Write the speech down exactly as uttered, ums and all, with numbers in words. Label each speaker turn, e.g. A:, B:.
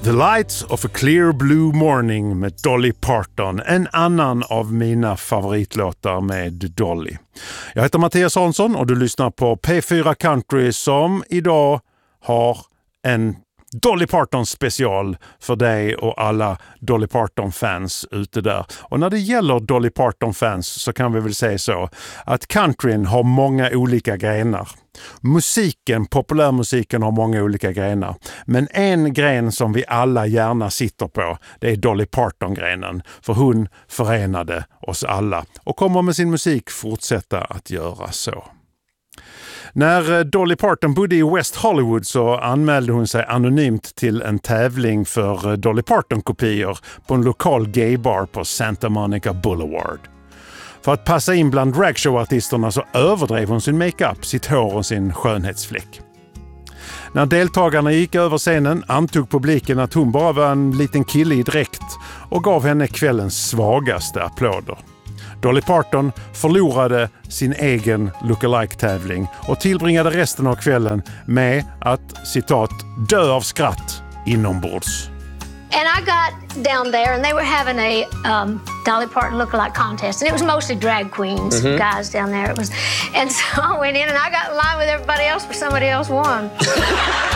A: The Lights of a Clear Blue Morning med Dolly Parton, en annan av mina favoritlåtar med Dolly. Jag heter Mattias Hansson och du lyssnar på P fyra Country som idag har en Dolly Parton special för dig och alla Dolly Parton-fans ute där. Och när det gäller Dolly Parton-fans så kan vi väl säga så att countryn har många olika grenar. Musiken, populärmusiken har många olika grenar. Men en gren som vi alla gärna sitter på, det är Dolly Parton-grenen. För hon förenade oss alla och kommer med sin musik fortsätta att göra så. När Dolly Parton bodde i West Hollywood så anmälde hon sig anonymt till en tävling för Dolly Parton-kopior på en lokal gaybar på Santa Monica Boulevard. För att passa in bland dragshowartisterna så överdrev hon sin makeup, sitt hår och sin skönhetsfläck. När deltagarna gick över scenen antog publiken att hon bara var en liten kille i dräkt och gav henne kvällens svagaste applåder. Dolly Parton förlorade sin egen lookalike-tävling och tillbringade resten av kvällen med att, citat, dö av skratt inombords.
B: And I got down there and they were having a um, Dolly Parton lookalike contest. And it was mostly drag queens, mm-hmm. guys down there. It was, and so I went in and I got in line with everybody else, but somebody else won.